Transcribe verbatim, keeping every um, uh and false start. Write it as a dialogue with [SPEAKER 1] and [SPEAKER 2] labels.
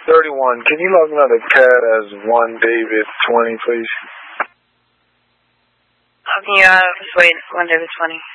[SPEAKER 1] thirty-one. Can you log another cat as one David twenty, please?
[SPEAKER 2] Logging you out of, wait, one David twenty.